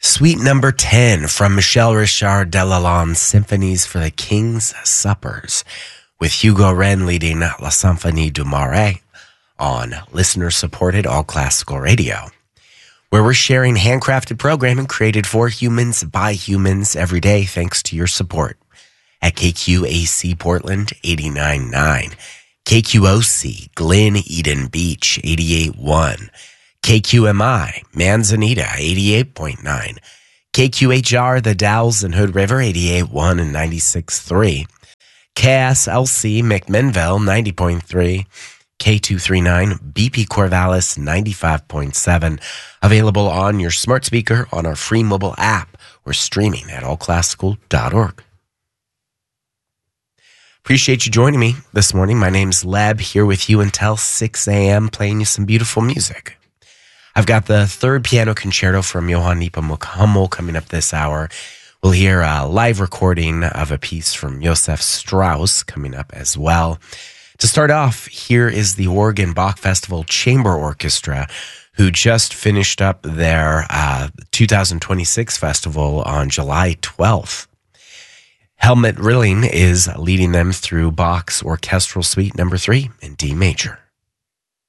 Suite number 10 from Michel Richard Delalande, Symphonies for the King's Suppers, with Hugo Wren leading La Symphonie du Marais on listener-supported all-classical radio, where we're sharing handcrafted programming created for humans by humans every day thanks to your support at KQAC Portland 89.9, KQOC Glen Eden Beach 88.1, KQMI Manzanita 88.9, KQHR The Dalles and Hood River 88.1 and 96.3, KSLC McMinnville 90.3, K239 BP Corvallis 95.7, available on your smart speaker on our free mobile app or streaming at allclassical.org. Appreciate you joining me this morning. My name's Leb, here with you until 6 a.m., playing you some beautiful music. I've got the third piano concerto from Johann Nepomuk Hummel coming up this hour. We'll hear a live recording of a piece from Josef Strauss coming up as well. To start off, here is the Oregon Bach Festival Chamber Orchestra, who just finished up their 2026 festival on July 12th. Helmut Rilling is leading them through Bach's Orchestral Suite number 3 in D major.